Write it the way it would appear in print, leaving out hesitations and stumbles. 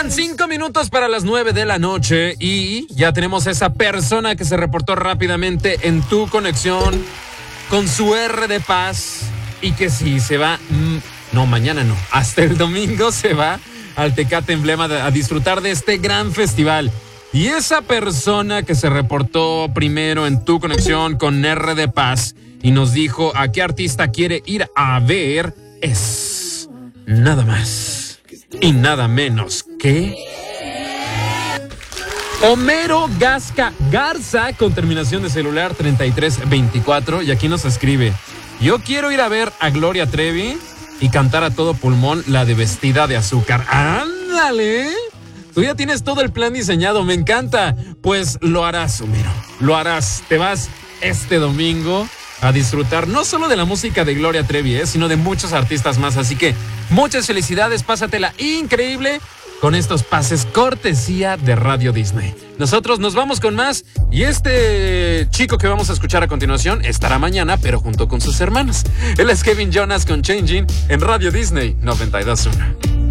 Faltan 5 minutos para las 9 de la noche y ya tenemos a esa persona que se reportó rápidamente en tu conexión con su R de paz y que sí, se va, no, mañana no, hasta el domingo se va al Tecate Emblema a disfrutar de este gran festival. Y esa persona que se reportó primero en tu conexión con R de paz y nos dijo a qué artista quiere ir a ver es nada más y nada menos que Homero Gasca Garza, con terminación de celular 3324, y aquí nos escribe: yo quiero ir a ver a Gloria Trevi y cantar a todo pulmón la de Vestida de Azúcar. ¡Ándale! Tú ya tienes todo el plan diseñado, me encanta. Pues lo harás, Homero, lo harás. Te vas este domingo a disfrutar no solo de la música de Gloria Trevi, sino de muchos artistas más. Así que muchas felicidades, pásatela increíble con estos pases cortesía de Radio Disney. Nosotros nos vamos con más y este chico que vamos a escuchar a continuación estará mañana, pero junto con sus hermanas. Él es Kevin Jonas con Changing en Radio Disney 92.1.